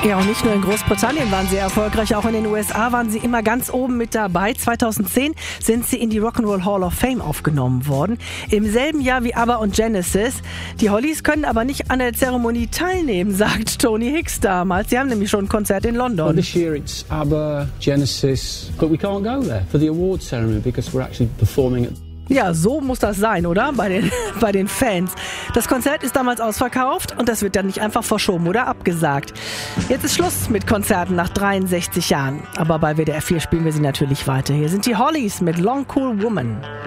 Ja, und nicht nur in Großbritannien waren sie erfolgreich, auch in den USA waren sie immer ganz oben mit dabei. 2010 sind sie in die Rock'n'Roll Hall of Fame aufgenommen worden. Im selben Jahr wie ABBA und Genesis. Die Hollies können aber nicht an der Zeremonie teilnehmen, sagt Tony Hicks damals. Sie haben nämlich schon ein Konzert in London. Well, this year it's ABBA, Genesis, but we can't go there for the awards ceremony because we're actually performing at... Ja, so muss das sein, oder? Bei den Fans. Das Konzert ist damals ausverkauft und das wird dann nicht einfach verschoben oder abgesagt. Jetzt ist Schluss mit Konzerten nach 63 Jahren. Aber bei WDR 4 spielen wir sie natürlich weiter. Hier sind die Hollies mit Long Cool Woman.